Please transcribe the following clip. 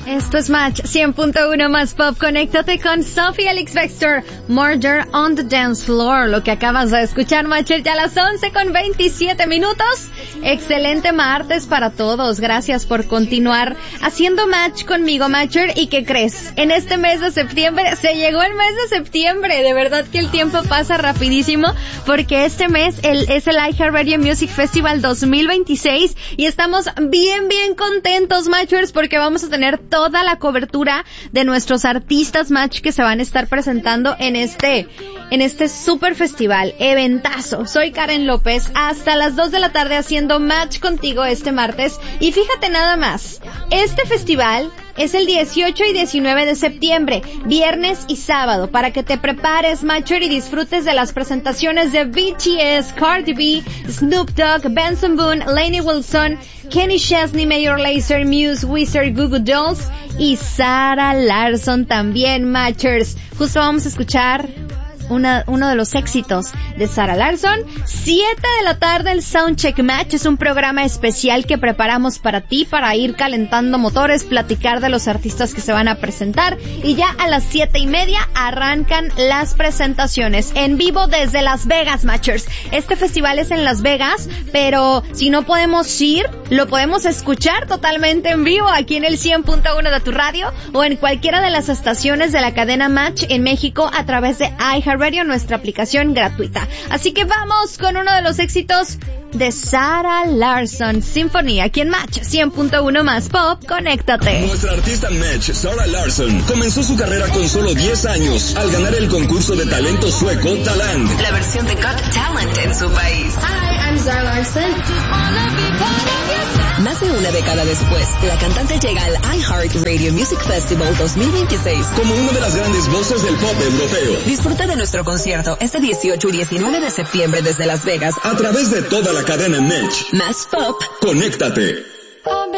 Esto es Match 100.1 más pop. Conéctate con Sophie Elix Bextor, Murder on the Dance Floor. Lo que acabas de escuchar, Matcher, ya a las 11:27. Excelente martes para todos. Gracias por continuar haciendo match conmigo, Matcher. ¿Y qué crees? En este mes de septiembre, se llegó el mes de septiembre. De verdad que el tiempo pasa rapidísimo, porque este mes es el iHeartRadio Music Festival 2026 y estamos bien contentos, Matchers, porque vamos a tener toda la cobertura de nuestros artistas match que se van a estar presentando en este super festival, eventazo. Soy Karen López, hasta las 2 de la tarde haciendo match contigo este martes. Y fíjate nada más, este festival es el 18 y 19 de septiembre, viernes y sábado, para que te prepares, Matcher, y disfrutes de las presentaciones de BTS, Cardi B, Snoop Dogg, Benson Boone, Lainey Wilson, Kenny Chesney, Major Lazer, Muse, Wizard, Goo Goo Dolls y Sarah Larsson también, Matchers. Justo vamos a escuchar uno de los éxitos de Sarah Larsson. 7 de la tarde el Soundcheck Match, es un programa especial que preparamos para ti, para ir calentando motores, platicar de los artistas que se van a presentar, y ya a las 7:30 arrancan las presentaciones en vivo desde Las Vegas, Matchers. Este festival es en Las Vegas, pero si no podemos ir, lo podemos escuchar totalmente en vivo aquí en el 100.1 de tu radio o en cualquiera de las estaciones de la cadena Match en México a través de iHeartRadio, nuestra aplicación gratuita. Así que vamos con uno de los éxitos de Sarah Larsson, Symphony, aquí en Match 100.1 más pop. Conéctate. Nuestra artista Match, Sarah Larsson, comenzó su carrera con solo 10 años al ganar el concurso de talento sueco Talang, la versión de Got Talent en su país. Hi, I'm Sarah Larsson. Más de una década después, la cantante llega al iHeartRadio Music Festival 2026 como una de las grandes voces del pop europeo. Disfruta de nuestro concierto este 18 y 19 de septiembre desde Las Vegas a través de toda la cadena Match. Más pop. Conéctate.